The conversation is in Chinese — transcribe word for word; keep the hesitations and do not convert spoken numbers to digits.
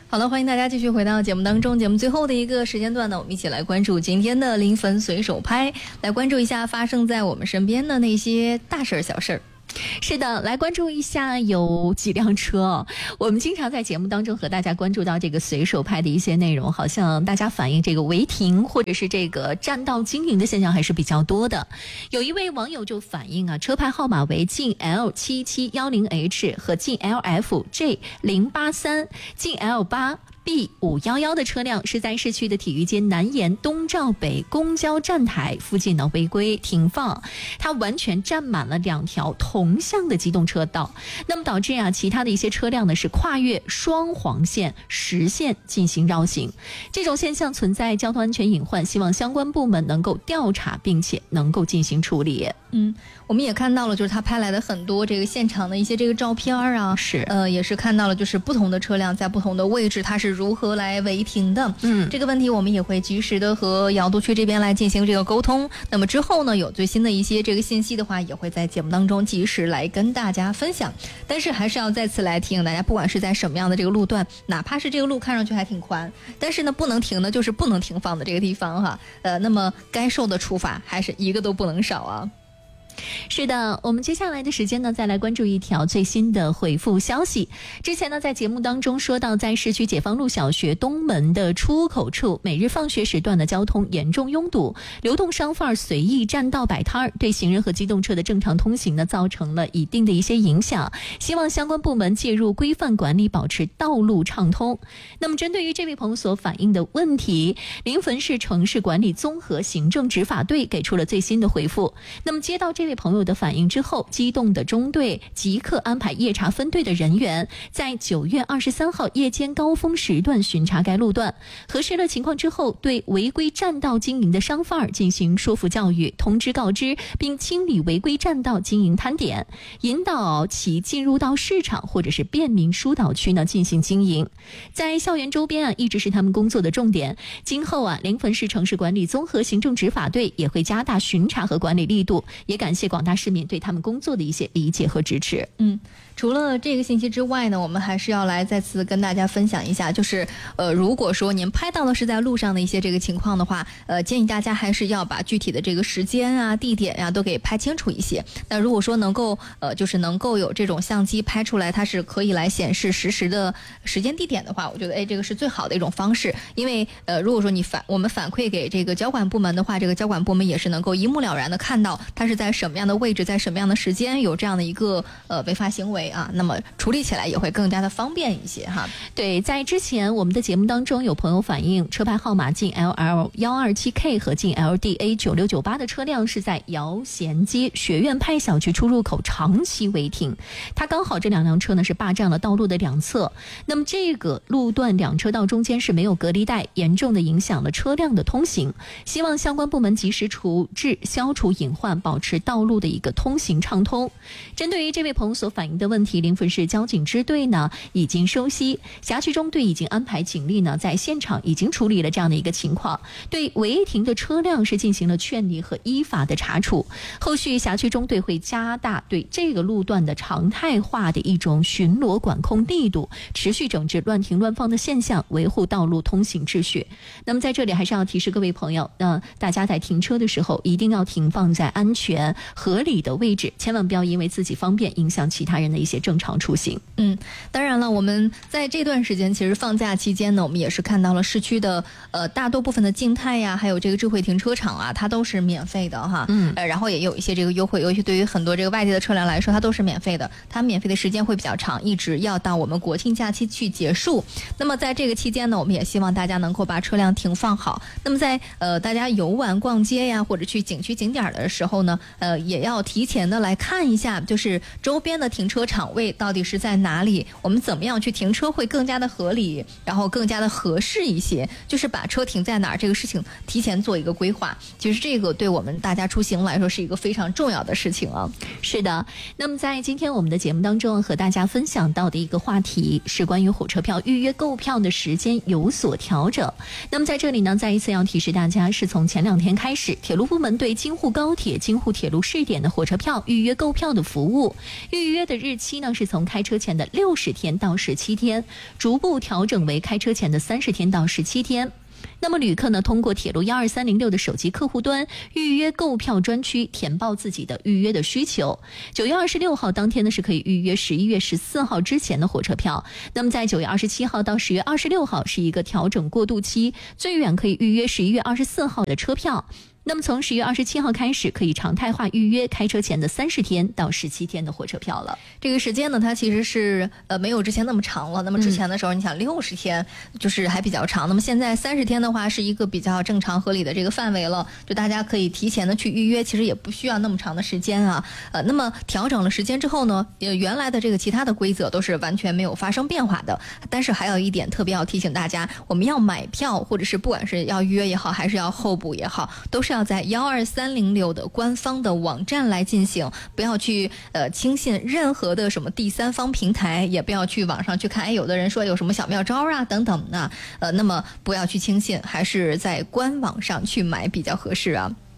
好了，欢迎大家继续回到节目当中。节目最后的一个时间段呢，我们一起来关注今天的临汾随手拍，来关注一下发生在我们身边的那些大事儿小事儿。 是的，来关注一下有几辆车。我们经常在节目当中和大家关注到这个随手拍的一些内容，好像大家反映这个违停或者是这个占道经营的现象还是比较多的。有一位网友就反映啊，车牌号码为晋 L 七七一零 H 和晋 L F J 零八三、晋 L 八B 五一一的车辆是在市区的体育街南沿东照北公交站台附近呢违规停放，它完全占满了两条同向的机动车道，那么导致啊其他的一些车辆呢是跨越双黄线实线进行绕行，这种现象存在交通安全隐患，希望相关部门能够调查并且能够进行处理。 嗯，我们也看到了，就是他拍来的很多这个现场的一些这个照片啊， 是， 呃，也是看到了，就是不同的车辆在不同的位置，它是如何来违停的。 嗯， 这个问题我们也会及时的和瑶都区这边来进行这个沟通。那么之后呢，有最新的一些这个信息的话，也会在节目当中及时来跟大家分享。但是还是要再次来提醒大家，不管是在什么样的这个路段，哪怕是这个路看上去还挺宽，但是呢，不能停的就是不能停放的这个地方哈。呃，那么该受的处罚还是一个都不能少啊。 是的，我们接下来的时间呢，再来关注一条最新的回复消息。之前呢，在节目当中说到，在市区解放路小学东门的出口处，每日放学时段的交通严重拥堵，流动商贩随意占道摆摊儿，对行人和机动车的正常通行呢，造成了一定的一些影响。希望相关部门介入规范管理，保持道路畅通。那么，针对于这位朋友所反映的问题，临汾市城市管理综合行政执法队给出了最新的回复。那么，接到这位朋友的反映之后，机动的中队即刻安排夜查分队的人员，在九月二十三号夜间高峰时段巡查该路段，核实了情况之后，对违规占道经营的商贩进行说服教育、通知告知，并清理违规占道经营摊点，引导其进入到市场或者是便民疏导区呢进行经营。在校园周边啊，一直是他们工作的重点。今后啊，临汾市城市管理综合行政执法队也会加大巡查和管理力度，也感谢广大市民对他们工作的一些理解和支持。 嗯，除了这个信息之外呢，我们还是要来再次跟大家分享一下，就是呃，如果说您拍到的是在路上的一些这个情况的话，呃，建议大家还是要把具体的这个时间啊、地点啊都给拍清楚一些。那如果说能够呃，就是能够有这种相机拍出来，它是可以来显示实时的时间地点的话，我觉得哎，这个是最好的一种方式。因为呃，如果说你反我们反馈给这个交管部门的话，这个交管部门也是能够一目了然的看到它是在什么样的位置，在什么样的时间有这样的一个呃违法行为啊，那么处理起来也会更加的方便一些哈。 对，在之前我们的节目当中，有朋友反映车牌号码晋 L L 一二七 K 和晋 L D A 九六九八的车辆是在姚贤街学院派小区出入口长期违停，它刚好这两辆车呢是霸占了道路的两侧，那么这个路段两车道中间是没有隔离带，严重的影响了车辆的通行，希望相关部门及时处置，消除隐患，保持道路的一个通行畅通。针对于这位朋友所反映的问题，临汾市交警支队呢已经收悉，辖区中队已经安排警力呢在现场已经处理了这样的一个情况，对违停的车辆是进行了劝离和依法的查处。后续辖区中队会加大对这个路段的常态化的一种巡逻管控力度，持续整治乱停乱放的现象，维护道路通行秩序。那么在这里还是要提示各位朋友，呃，大家在停车的时候一定要停放在安全合理的位置，千万不要因为自己方便影响其他人的一些正常出行。 嗯，当然了，我们在这段时间其实放假期间呢，我们也是看到了市区的呃大多部分的静态呀，还有这个智慧停车场啊，它都是免费的哈。 嗯， 呃，然后也有一些这个优惠，尤其对于很多这个外地的车辆来说，它都是免费的。它免费的时间会比较长，一直要到我们国庆假期去结束。那么在这个期间呢，我们也希望大家能够把车辆停放好。那么在呃大家游玩逛街呀，或者去景区景点的时候呢，呃也要提前的来看一下，就是周边的停车场位到底是在哪里，我们怎么样去停车会更加的合理，然后更加的合适一些，就是把车停在哪儿这个事情提前做一个规划。其实这个对我们大家出行来说是一个非常重要的事情啊。 是的，那么在今天我们的节目当中和大家分享到的一个话题是关于火车票预约购票的时间有所调整。那么在这里呢，再一次要提示大家，是从前两天开始，铁路部门对京沪高铁、京沪铁路试点的火车票预约购票的服务，预约的日期期呢是从开车前的六十天到十七天，逐步调整为开车前的三十天到十七天。那么旅客呢，通过铁路一二三零六的手机客户端预约购票专区，填报自己的预约的需求。九月二十六号当天呢，是可以预约十一月十四号之前的火车票。那么在九月二十七号到十月二十六号是一个调整过渡期，最远可以预约十一月二十四号的车票。那么从十月二十七号开始，可以常态化预约开车前的三十天到十七天的火车票了。 这个时间呢，它其实是呃没有之前那么长了。那么之前的时候，你想六十天就是还比较长，那么现在三十天的话是一个比较正常合理的这个范围了，就大家可以提前的去预约，其实也不需要那么长的时间啊。呃，那么调整了时间之后呢，呃，原来的这个其他的规则都是完全没有发生变化的。但是还有一点特别要提醒大家，我们要买票或者是不管是要预约也好，还是要候补也好，都是要在幺二三零六的官方的网站来进行，不要去呃轻信任何的什么第三方平台，也不要去网上去看，哎，有的人说有什么小妙招啊等等的，呃，那么不要去轻信，还是在官网上去买比较合适啊。